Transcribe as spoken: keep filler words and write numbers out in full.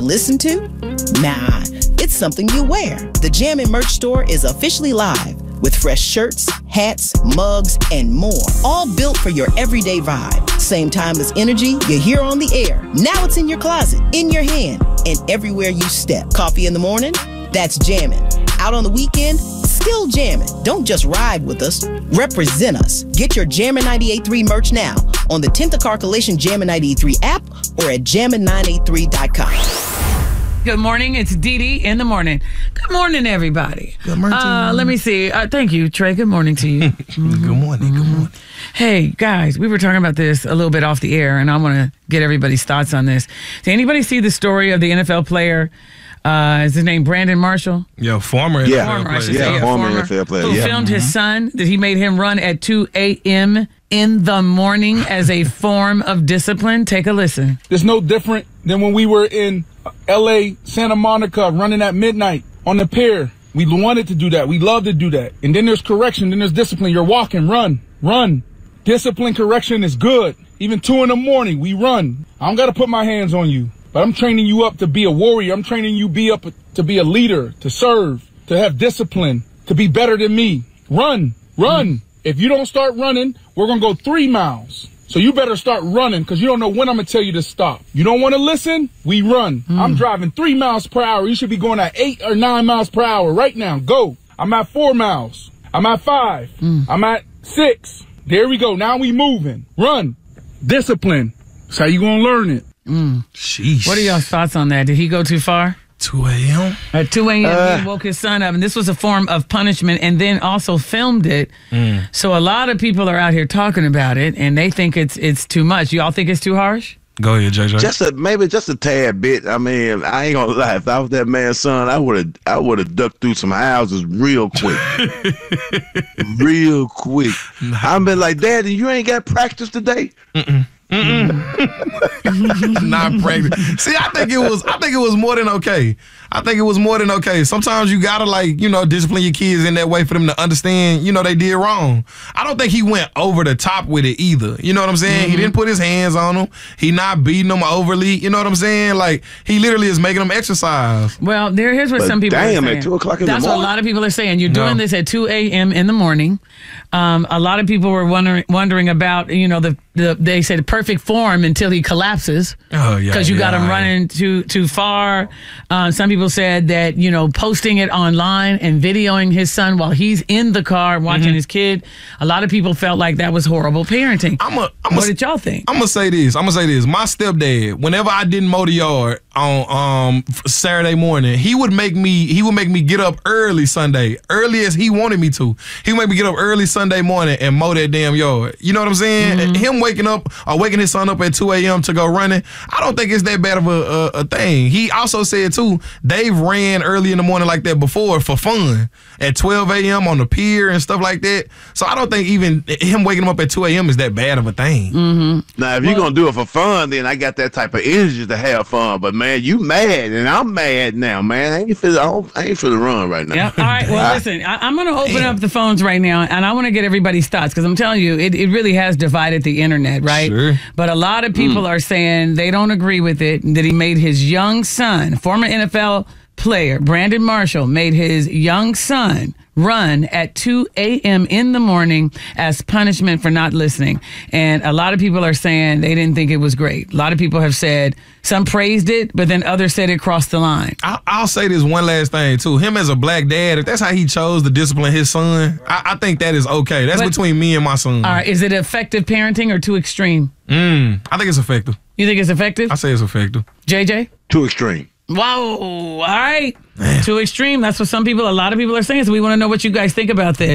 you listen to? Nah, it's something you wear. The Jammin' merch store is officially live with fresh shirts, hats, mugs, and more. All built for your everyday vibe. Same timeless energy you hear on the air. Now it's in your closet, in your hand, and everywhere you step. Coffee in the morning? That's Jammin'. Out on the weekend? Still jammin'. Don't just ride with us. Represent us. Get your Jammin' ninety-eight point three merch now on the tenth of Carcalation Jammin' ninety-eight point three app or at jammin nine eight three dot com. Good morning. It's Dee Dee in the morning. Good morning, everybody. Good morning. Uh, let me see. Uh, thank you, Trey. Good morning to you. Mm-hmm. Good morning. Good morning. Hey, guys, we were talking about this a little bit off the air, and I want to get everybody's thoughts on this. Did anybody see the story of the N F L player? Uh, is his name Brandon Marshall? Yeah, former yeah. N F L Former, I player. should Yeah, say. Yeah, former former N F L player, who yeah. filmed Mm-hmm. his son that he made him run at two a.m. in the morning as a form of discipline. Take a listen. It's no different than when we were in L A, Santa Monica, running at midnight on the pier. We wanted to do that. We love to do that. And then there's correction. Then there's discipline. You're walking, run, run. Discipline, correction is good. Even two in the morning, we run. I don't got to put my hands on you, but I'm training you up to be a warrior. I'm training you be up to be a leader, to serve, to have discipline, to be better than me. Run, run. Mm. If you don't start running, we're going to go three miles. So you better start running because you don't know when I'm going to tell you to stop. You don't want to listen? We run. Mm. I'm driving three miles per hour. You should be going at eight or nine miles per hour right now. Go. I'm at four miles. I'm at five. Mm. I'm at six. There we go. Now we moving. Run. Discipline. That's how you going to learn it. Mm. Sheesh. What are y'all's thoughts on that? Did he go too far? two a.m. At two a.m. Uh, he woke his son up, and this was a form of punishment, and then also filmed it. Mm. So a lot of people are out here talking about it, and they think it's it's too much. Y'all think it's too harsh? Go ahead, J J. Just a maybe just a tad bit. I mean, I ain't gonna lie. If I was that man's son, I would have I would have ducked through some houses real quick, real quick. I've been like, Daddy, you ain't got practice today. Mm-mm. Not practice. See, I think it was. I think it was more than okay. I think it was more than okay. Sometimes you gotta like you know discipline your kids in that way for them to understand you know they did wrong. I don't think he went over the top with it either. You know what I'm saying? Mm-hmm. He didn't put his hands on them. He not beating them overly. You know what I'm saying? Like he literally is making them exercise. Well, there here's what But some people damn, are saying. at two o'clock in That's the what a morning. lot of people are saying. You're doing No. this at two a.m. in the morning. Um, a lot of people were wondering wondering about you know the, the they said perfect form until he collapses. Oh yeah, Because you got yeah, him yeah. running too too far. Uh, some people said that you know posting it online and videoing his son while he's in the car watching Mm-hmm. his kid. A lot of people felt like that was horrible parenting. I'm a, I'm what a, did y'all think? I'm gonna say this. I'm gonna say this. My stepdad, whenever I didn't mow the yard on um Saturday morning, he would make me he would make me get up early Sunday, early as he wanted me to. He would make me get up early Sunday morning and mow that damn yard. You know what I'm saying? Mm-hmm. Him waking up or waking his son up at two a.m. to go running, I don't think it's that bad of a, a, a thing. He also said too, they've ran early in the morning like that before for fun at twelve a.m. on the pier and stuff like that. So I don't think even him waking him up at two a.m. is that bad of a thing. Mm-hmm. Now, if you're gonna do it for fun, then I got that type of energy to have fun. But man, you mad and I'm mad now, man. I ain't feel I, don't, I ain't feel the run right now. Yeah. All right. Well, listen, I, I'm going to open up the phones right now, and I want to get everybody's thoughts because I'm telling you, it, it really has divided the internet, right? Sure. But a lot of people mm. are saying they don't agree with it, that he made his young son, former N F L player, Brandon Marshall, made his young son run at two a.m. in the morning as punishment for not listening. And a lot of people are saying they didn't think it was great. A lot of people have said some praised it, but then others said it crossed the line. I'll, I'll say this one last thing, too. Him as a black dad, if that's how he chose to discipline his son, I, I think that is okay. That's But- between me and my son. All right, is it effective parenting or too extreme? Mm, I think it's effective. You think it's effective? I say it's effective. J J? Too extreme. Wow. All right. Too extreme. That's what some people, a lot of people are saying. So we want to know what you guys think about this.